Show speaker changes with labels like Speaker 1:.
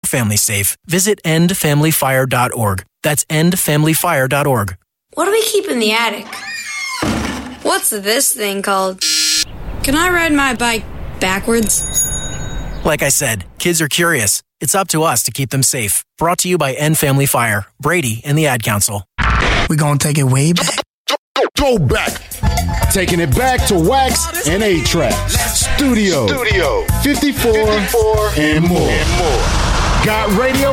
Speaker 1: families safe, visit endfamilyfire.org. That's endfamilyfire.org.
Speaker 2: What do we keep in the attic? What's this thing called? Can I ride my bike backwards?
Speaker 1: Like I said, kids are curious. It's up to us to keep them safe. Brought to you by End Family Fire, Brady, and the Ad Council.
Speaker 3: We gonna take it way back.
Speaker 4: Go back. Taking it back to Wax and A-Track. Studio 54 and more. Got radio